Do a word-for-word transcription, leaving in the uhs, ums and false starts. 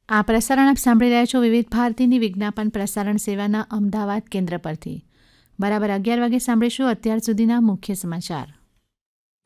આ પ્રસારણ આપ સાંભળી રહ્યા છો વિવિધ ભારતીની વિજ્ઞાપન પ્રસારણ સેવાના અમદાવાદ કેન્દ્ર પરથી. બરાબર અગિયાર વાગે સાંભળીશું અત્યાર સુધીના મુખ્ય સમાચાર.